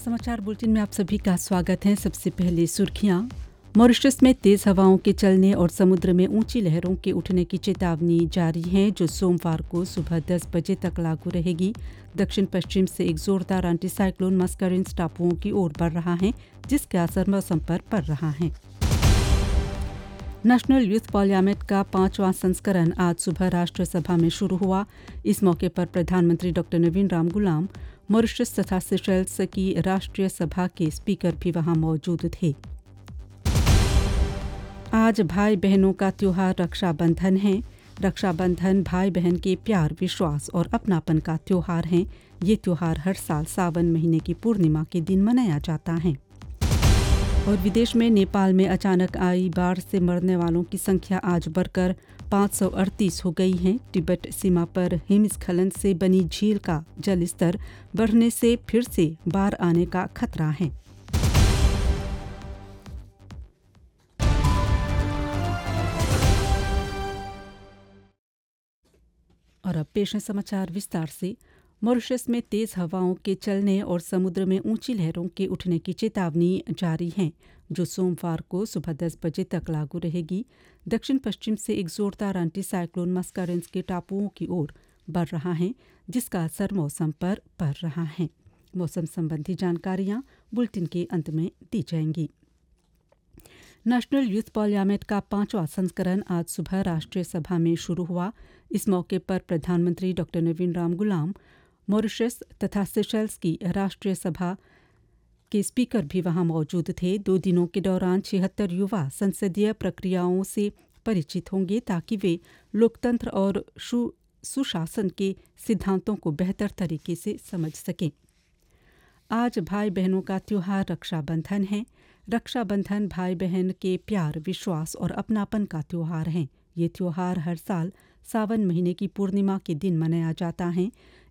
समाचार बुलेटिन में आप सभी का स्वागत है। सबसे पहले सुर्खियां। मॉरिशस में तेज हवाओं के चलने और समुद्र में ऊंची लहरों के उठने की चेतावनी जारी है, जो सोमवार को सुबह 10 बजे तक लागू रहेगी। दक्षिण पश्चिम से एक जोरदार एंटी साइक्लोन मस्करेंस टापुओं की ओर बढ़ रहा है, जिसका असर मौसम पर पड़ रहा है। नेशनल यूथ पार्लियामेंट का 5वां संस्करण आज सुबह राष्ट्रीय सभा में शुरू हुआ। इस मौके पर प्रधानमंत्री डॉ नवीन राम गुलाम, मॉरिशस तथा सेशेल्स की राष्ट्रीय सभा के स्पीकर भी वहां मौजूद थे। आज भाई बहनों का त्योहार रक्षाबंधन है। रक्षाबंधन भाई बहन के प्यार, विश्वास और अपनापन का त्योहार है। ये त्योहार हर साल सावन महीने की पूर्णिमा के दिन मनाया जाता है। और विदेश में नेपाल में अचानक आई बाढ़ से मरने वालों की संख्या आज बढ़कर 538 हो गई है। तिब्बत सीमा पर हिमस्खलन से बनी झील का जल स्तर बढ़ने से फिर से बाढ़ आने का खतरा है। और अब पेश है समाचार विस्तार से। मॉरिशस में तेज हवाओं के चलने और समुद्र में ऊंची लहरों के उठने की चेतावनी जारी है, जो सोमवार को सुबह 10 बजे तक लागू रहेगी। दक्षिण पश्चिम से एक जोरदार एंटी साइक्लोन मस्करेंस के टापुओं की ओर बढ़ रहा है, जिसका असर मौसम पर पड़ रहा है। मौसम संबंधी जानकारियां बुलेटिन के अंत में दी जाएंगी। नेशनल यूथ पार्लियामेंट का 5वां संस्करण आज सुबह राष्ट्रीय सभा में शुरू हुआ। इस मौके पर प्रधानमंत्री डॉ नवीन राम गुलाम, मॉरिशस तथा सेशेल्स की राष्ट्रीय सभा के स्पीकर भी वहां मौजूद थे। 2 दिनों के दौरान 76 युवा संसदीय प्रक्रियाओं से परिचित होंगे, ताकि वे लोकतंत्र और सुशासन के सिद्धांतों को बेहतर तरीके से समझ सकें। आज भाई बहनों का त्योहार रक्षाबंधन है। रक्षाबंधन भाई बहन के प्यार, विश्वास और अपनापन का त्योहार है। ये त्योहार हर साल सावन महीने की पूर्णिमा के दिन मनाया जाता है।